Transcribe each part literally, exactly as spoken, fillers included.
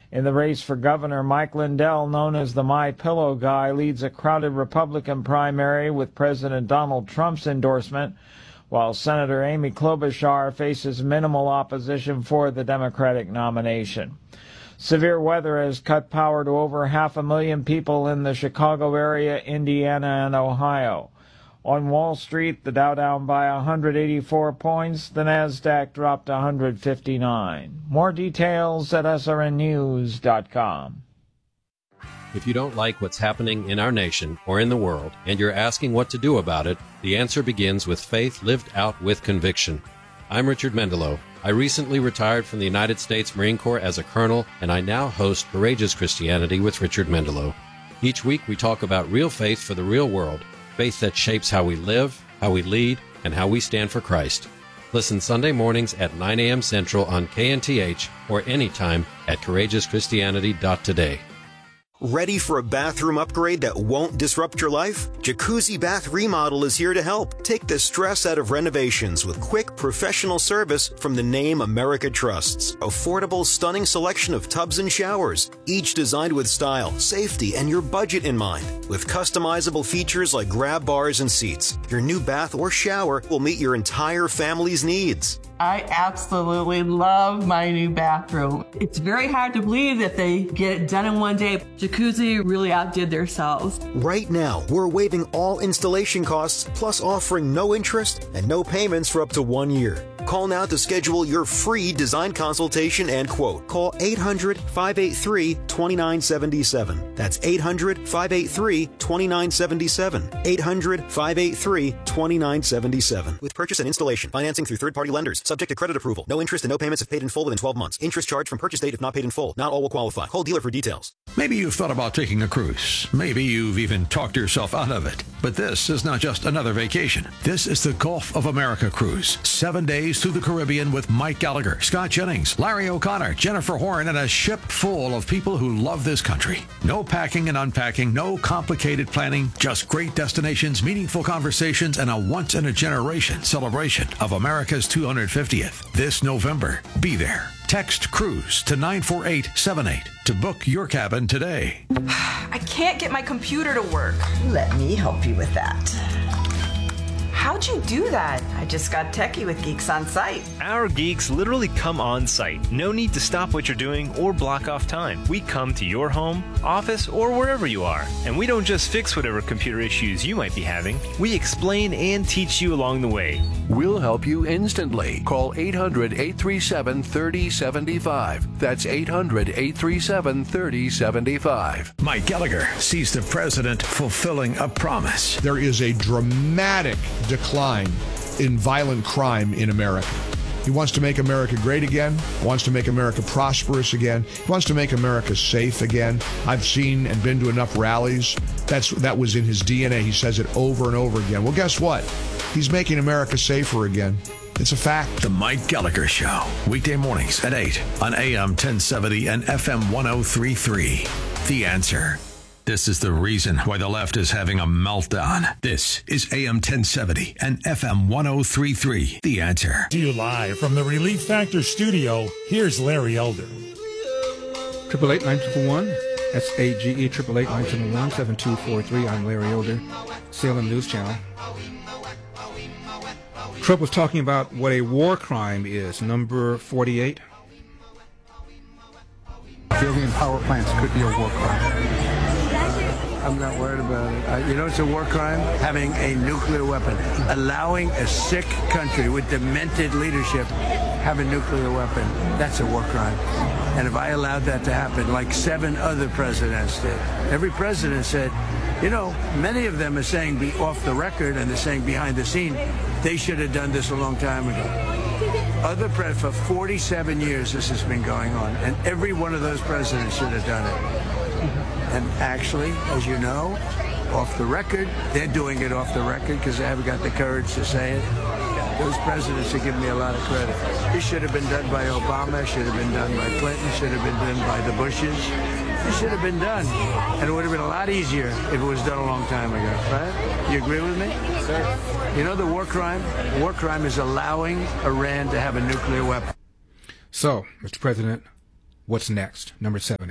In the race for governor, Mike Lindell, known as the My Pillow guy, leads a crowded Republican primary with President Donald Trump's endorsement, while Senator Amy Klobuchar faces minimal opposition for the Democratic nomination. Severe weather has cut power to over half a million people in the Chicago area, Indiana, and Ohio. On Wall Street, the Dow down by one hundred eighty-four points, the Nasdaq dropped one hundred fifty-nine. More details at S R N news dot com. If you don't like what's happening in our nation or in the world, and you're asking what to do about it, the answer begins with faith lived out with conviction. I'm Richard Mendelow. I recently retired from the United States Marine Corps as a colonel, and I now host Courageous Christianity with Richard Mendelow. Each week we talk about real faith for the real world, faith that shapes how we live, how we lead, and how we stand for Christ. Listen Sunday mornings at nine a.m. Central on K N T H or anytime at courageous christianity dot today. Ready for a bathroom upgrade that won't disrupt your life? Jacuzzi Bath Remodel is here to help. Take the stress out of renovations with quick, professional service from the name America trusts. Affordable, stunning selection of tubs and showers, each designed with style, safety, and your budget in mind. With customizable features like grab bars and seats, your new bath or shower will meet your entire family's needs. I absolutely love my new bathroom. It's very hard to believe that they get it done in one day. Jacuzzi really outdid themselves. Right now, we're waiving all installation costs, plus offering no interest and no payments for up to one year. Call now to schedule your free design consultation and quote. Call eight hundred, five eight three, two nine seven seven. That's eight hundred, five eight three, two nine seven seven. eight hundred, five eight three, two nine seven seven. With purchase and installation, financing through third-party lenders. Subject to credit approval. No interest and no payments if paid in full within twelve months. Interest charged from purchase date if not paid in full. Not all will qualify. Call dealer for details. Maybe you've thought about taking a cruise. Maybe you've even talked yourself out of it. But this is not just another vacation. This is the Gulf of America cruise. Seven days through the Caribbean with Mike Gallagher, Scott Jennings, Larry O'Connor, Jennifer Horn, and a ship full of people who love this country. No packing and unpacking, no complicated planning, just great destinations, meaningful conversations, and a once-in-a-generation celebration of America's two hundred fiftieth. This November, be there. Text CRUISE to nine four eight seven eight to book your cabin today. I can't get my computer to work. Let me help you with that. How'd you do that? I just got techie with Geeks on Site. Our geeks literally come on site. No need to stop what you're doing or block off time. We come to your home, office, or wherever you are. And we don't just fix whatever computer issues you might be having. We explain and teach you along the way. We'll help you instantly. Call eight hundred, eight three seven, three oh seven five. That's eight hundred, eight three seven, three oh seven five. Mike Gallagher sees the president fulfilling a promise. There is a dramatic decline in violent crime in America. He wants to make America great again, wants to make America prosperous again, he wants to make America safe again. I've seen and been to enough rallies. That's that was in his D N A. He says it over and over again. Well, guess what? He's making America safer again. It's a fact. The Mike Gallagher Show, weekday mornings at eight on A M ten seventy and F M ten thirty-three. The Answer. This is the reason why the left is having a meltdown. This is A M ten seventy and F M ten thirty-three. The Answer. To you live from the Relief Factor studio, here's Larry Elder. Triple eight nine triple one, S A G E triple eight nine triple one seven two four three. I'm Larry Elder, Salem News Channel. Trump was talking about what a war crime is. Number forty-eight. Building power plants could be a war crime. I'm not worried about it. Uh, you know, it's a war crime having a nuclear weapon, allowing a sick country with demented leadership have a nuclear weapon. That's a war crime. And if I allowed that to happen, like seven other presidents did, every president said, you know, many of them are saying be off the record and they're saying behind the scene, they should have done this a long time ago. Other pre- for forty-seven years this has been going on, and every one of those presidents should have done it. And actually, as you know, off the record, they're doing it off the record because they haven't got the courage to say it. Those presidents are giving me a lot of credit. It should have been done by Obama, should have been done by Clinton, should have been done by the Bushes. It should have been done. And it would have been a lot easier if it was done a long time ago, right? You agree with me? Sir. You know the war crime? War crime is allowing Iran to have a nuclear weapon. So, Mister President, what's next? Number seven.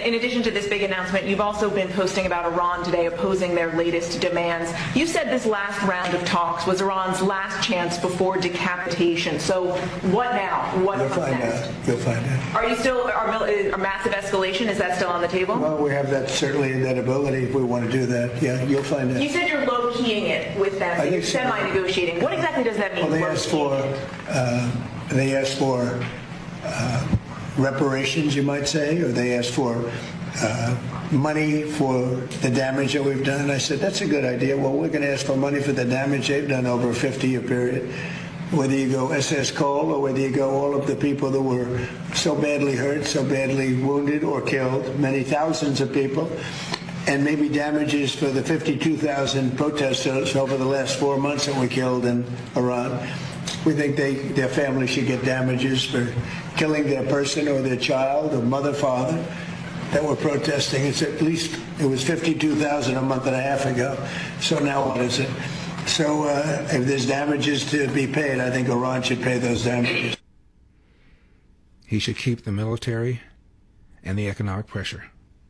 in addition to this big announcement, you've also been posting about Iran today opposing their latest demands. You said this last round of talks was Iran's last chance before decapitation. So what now? What You'll comes find next? out. You'll find out. Are you still, are, are massive escalation, is that still on the table? Well, we have that, certainly that ability if we want to do that. Yeah, you'll find out. You said you're low-keying it with them, I so you're think so. semi-negotiating. What exactly does that mean? Well, they asked for, uh, they asked for uh, reparations, you might say, or they asked for uh, money for the damage that we've done. And I said, that's a good idea. Well, we're going to ask for money for the damage they've done over a fifty-year period. Whether you go S S Cole or whether you go all of the people that were so badly hurt, so badly wounded or killed, many thousands of people, and maybe damages for the fifty-two thousand protesters over the last four months that were killed in Iran. We think they, their family should get damages for killing their person or their child or mother, father that were protesting. It's at least, it was fifty-two thousand a month and a half ago. So now what is it? So uh, if there's damages to be paid, I think Iran should pay those damages. He should keep the military and the economic pressure.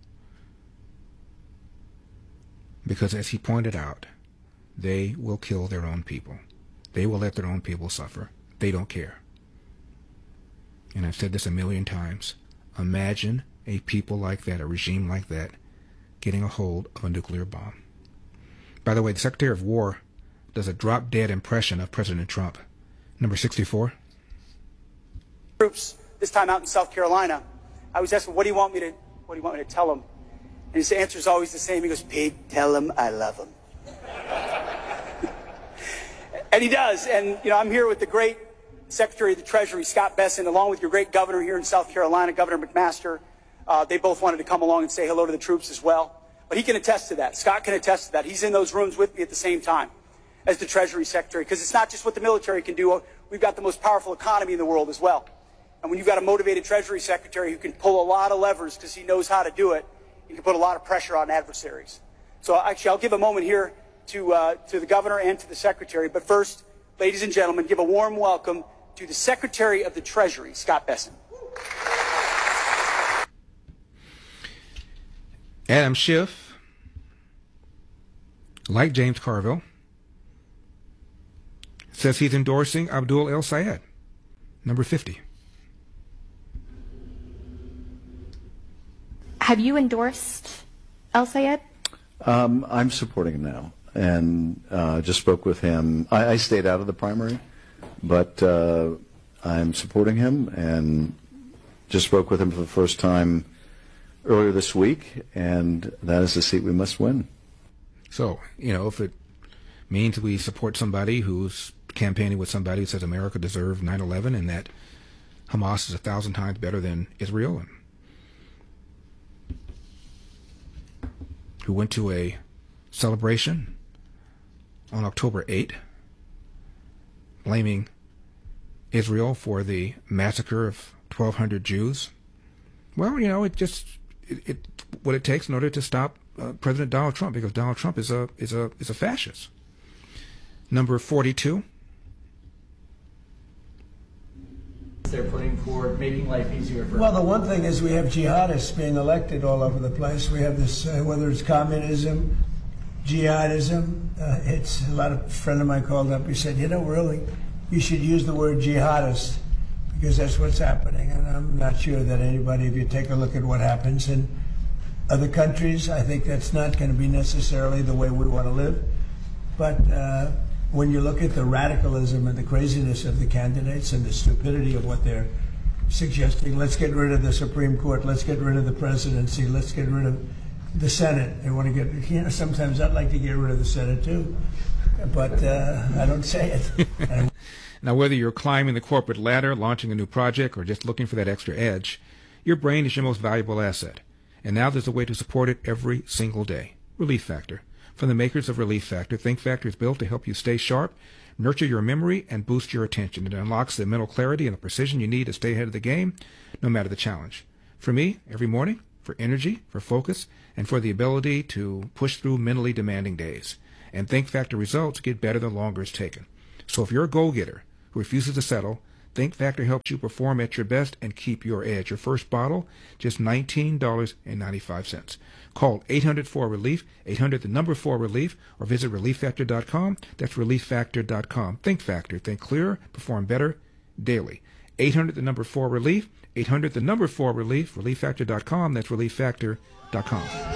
Because as he pointed out, they will kill their own people. They will let their own people suffer. They don't care. And I've said this a million times. Imagine a people like that, a regime like that, getting a hold of a nuclear bomb. By the way, the Secretary of War does a drop-dead impression of President Trump. Number sixty-four. Troops, this time out in South Carolina, I was asked, what do you want me to, what do you want me to tell them? And his answer is always the same. He goes, Pete, tell them I love them. And he does. And, you know, I'm here with the great Secretary of the Treasury, Scott Bessent, along with your great governor here in South Carolina, Governor McMaster. Uh, they both wanted to come along and say hello to the troops as well. But he can attest to that. Scott can attest to that. He's in those rooms with me at the same time as the Treasury Secretary, because it's not just what the military can do. We've got the most powerful economy in the world as well. And when you've got a motivated Treasury Secretary who can pull a lot of levers because he knows how to do it, he can put a lot of pressure on adversaries. So actually, I'll give a moment here to, uh, to the governor and to the Secretary. But first, ladies and gentlemen, give a warm welcome to the Secretary of the Treasury, Scott Bessent. Adam Schiff, like James Carville, says he's endorsing Abdul El-Sayed, number fifty. Have you endorsed El-Sayed? Um, I'm supporting him now, and uh, just spoke with him. I, I stayed out of the primary, but uh, I'm supporting him, and just spoke with him for the first time earlier this week, and that is the seat we must win. So, you know, if it means we support somebody who's campaigning with somebody who says America deserved nine eleven and that Hamas is a thousand times better than Israel, and who went to a celebration on October eighth blaming Israel for the massacre of twelve hundred Jews. Well, you know, it just it, it what it takes in order to stop uh, President Donald Trump, because Donald Trump is a is a is a fascist. Number forty-two. They're putting forward making life easier for Well, the one thing is we have jihadists being elected all over the place. We have this, uh, whether it's communism, jihadism. Uh, it's a lot of a friend of mine called up. He said, you know, really, you should use the word jihadist because that's what's happening. And I'm not sure that anybody, if you take a look at what happens in other countries, I think that's not going to be necessarily the way we want to live. But uh, when you look at the radicalism and the craziness of the candidates and the stupidity of what they're suggesting, let's get rid of the Supreme Court, let's get rid of the presidency, let's get rid of the Senate. They want to get, you know, sometimes I'd like to get rid of the Senate too, but uh, I don't say it. Now, whether you're climbing the corporate ladder, launching a new project, or just looking for that extra edge, your brain is your most valuable asset. And now there's a way to support it every single day. Relief Factor. From the makers of Relief Factor, Think Factor is built to help you stay sharp, nurture your memory, and boost your attention. It unlocks the mental clarity and the precision you need to stay ahead of the game, no matter the challenge. For me, every morning, for energy, for focus, and for the ability to push through mentally demanding days. And Think Factor results get better the longer it's taken. So if you're a goal-getter who refuses to settle, Think Factor helps you perform at your best and keep your edge. Your first bottle, just nineteen dollars and ninety-five cents. Call eight hundred four relief, eight hundred the number four relief, or visit relief factor dot com. That's relief factor dot com. Think Factor. Think clearer, perform better daily. eight hundred the number four relief, eight hundred the number four relief, relief factor dot com. That's relief factor dot com.